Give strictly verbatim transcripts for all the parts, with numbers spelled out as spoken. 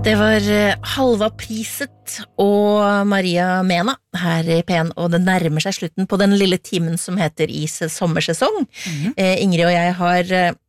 Det var Halva Priset og Maria Mena her i P en, og det nærmer seg slutten på den lille timen som heter Is sommersesong. Mm-hmm. eh, Ingrid og jeg har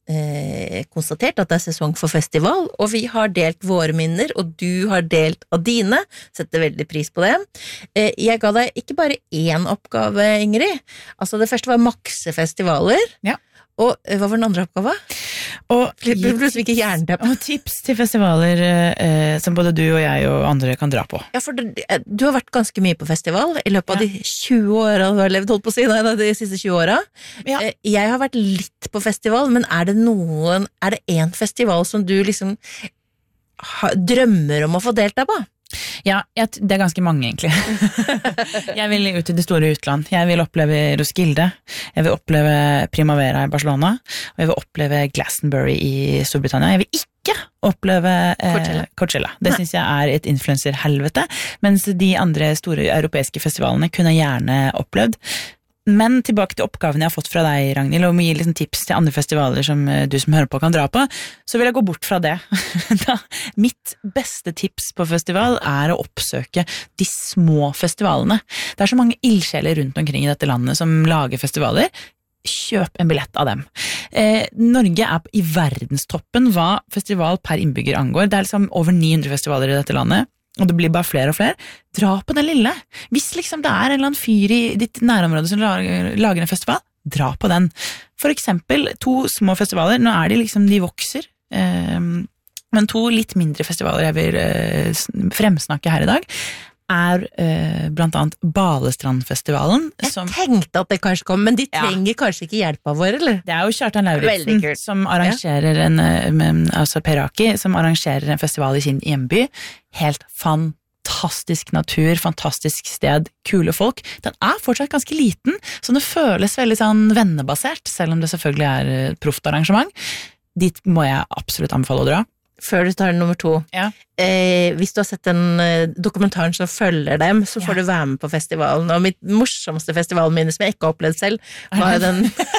eh, konstatert at det er sesong for festival, og vi har delt våre minner, og du har delt av dine. Setter veldig pris på det. Eh, jeg ga deg ikke bare én oppgave, Ingrid. Altså det første var makse festivaler. Ja. Og hva var den andre oppgave? Og, ikke og tips til festivaler eh, som både du og jeg og andre kan dra på. Ja, for du, du har vært ganske mye på festival i løpet av ja. de tjue åra du har levd, holdt på å si, nei, de siste tjue åra. Ja. Jeg har vært litt på festival, men er det noen, er det en festival som du liksom har, drømmer om å få delta på? Ja, jeg, det er ganske mange egentlig. Jeg vil ut i det store utland. Jeg vil oppleve Roskilde. Jeg vil oppleve Primavera i Barcelona. Og jeg vil oppleve Glastonbury i Storbritannia. Jeg vil ikke oppleve eh, Coachella. Coachella. Det synes jeg er et influencer-helvete. Mens de andre store europeiske festivalene kunne jeg gjerne opplevd. Men tilbake til oppgaven jeg har fått fra deg, Ragnhild, og må gi liksom tips til andre festivaler som du som hører på kan dra på, så vil jeg gå bort fra det. Da, mitt beste tips på festival er å oppsøke de små festivalene. Det er så mange ildsjeler rundt omkring i dette landet som lager festivaler. Kjøp en billett av dem. Eh, Norge er i verdenstoppen hva festival per innbygger angår. Det er liksom over ni hundre festivaler i dette landet. Og det blir bare flere og flere. Dra på den lille. Hvis liksom det er en eller annen fyr i ditt nærområde som lager en festival, dra på den. For eksempel to små festivaler, nå er de liksom, de vokser, eh, men to litt mindre festivaler jeg vil eh, fremsnakke her i dag, er eh, blant annet Balestrandfestivalen. Jeg som, tenkte at det kanskje kom, men de trenger ja. kanskje ikke hjelp av vår, eller? Det er jo Kjartan Lauritzen som arrangerer ja. en, med, altså Peraki, som arrangerer en festival i sin hjemby. Helt fantastisk natur, fantastisk sted, kule folk. Den er fortsatt ganske liten, så det føles veldig sånn vennebasert, selv om det selvfølgelig er et proft arrangement. Dit må jeg absolutt anbefale å dra. Før du tar nummer to. Ja. Eh, hvis du har sett den eh, dokumentaren som følger dem, så får ja. du være med på festivalen. Og mitt morsomste festivalminne som jeg ikke har opplevd selv, var den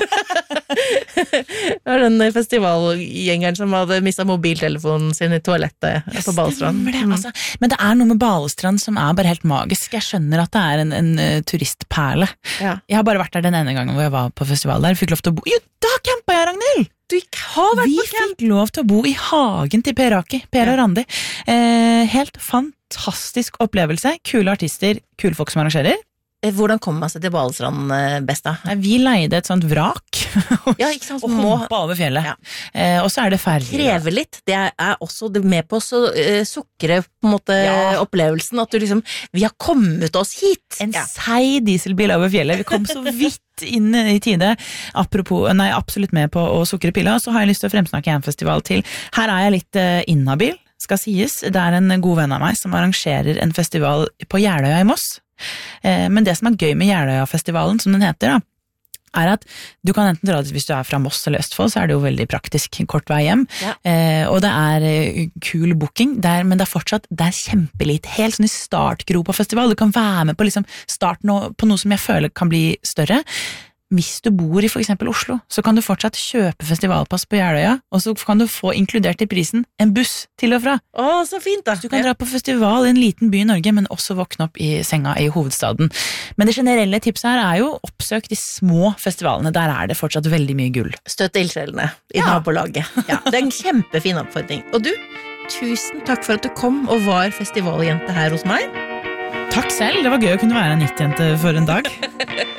var den festivalgjengeren som hadde mistet mobiltelefonen sin i toalettet på Balestrand. Det, altså. Men det er noe med Balestrand som er bare helt magisk. Jeg skjønner at det er en, en uh, turistperle. Ja. Jeg har bare vært der den ene gangen hvor jeg var på festival der. Fikk lov til å bo. Jo, da campa jeg, Ragnhild! Du har vært Vi på camp! fikk lov til å bo i hagen til Peraki, Per og Randi. Eh, helt fantastisk opplevelse. Kule artister, kule folk som arrangerer. Hvordan kom man seg til Balestrand best da? Nei, vi leide et sånt vrak ja, ikke sant, og hoppet over fjellet. Ja. Eh, og så er det ferdig. Krever litt. Det er også det med på å uh, sukre på en måte ja. opplevelsen, at du liksom, vi har kommet oss hit. En ja. seig dieselbil over fjellet. Vi kom så vidt inn i tide. Apropos, nei, absolutt med på å sukre pilla, så har jeg lyst til å fremsnakke en festival til. Her er jeg litt uh, inhabil, skal sies. Det er en god venn av meg som arrangerer en festival på Jeløya i Moss. Men det som er gøy med Jeløya-festivalen, som den heter da, er at du kan enten dra det hvis du er fra Moss eller Østfold, så er det jo veldig praktisk, kort vei hjem, ja. eh, og det er kul booking, det er, men det er fortsatt, det er kjempelitt, helt sånn i startgropa festival, du kan være med på liksom starten på noe som jeg føler kan bli større. Hvis du bor i for eksempel Oslo, så kan du fortsatt kjøpe festivalpass på Jeløya, og så kan du få inkludert i prisen en buss til og fra. Åh, så fint da! Så du kan ja. dra på festival i en liten by i Norge, men også våkne opp i senga i hovedstaden. Men det generelle tipset her er jo oppsøk de små festivalene, der er det fortsatt veldig mye gull. Støtt ildsjelene i ja. nabolaget. Ja, det er en kjempefin oppfordring. Og du, tusen takk for at du kom og var festivaljente her hos meg. Takk selv, det var gøy å kunne være en nittjente for en dag.